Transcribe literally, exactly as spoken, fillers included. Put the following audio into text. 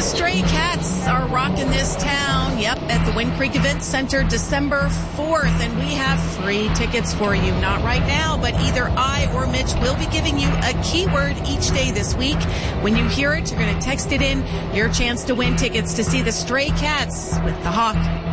Stray Cats are rocking this town. Yep, at the Wind Creek Event Center, December fourth. And we have free tickets for you. Not right now, but either I or Mitch will be giving you a keyword each day this week. When you hear it, you're going to text it in. Your chance to win tickets to see the Stray Cats with the Hawk.